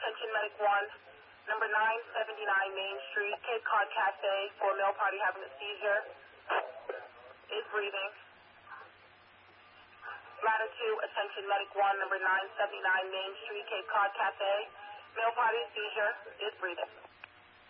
attention medic 1, number 979 Main Street, Cape Cod Cafe, for a male party having a seizure, is breathing. Ladder 2, attention medic 1, number 979 Main Street, Cape Cod Cafe, male party seizure, is breathing.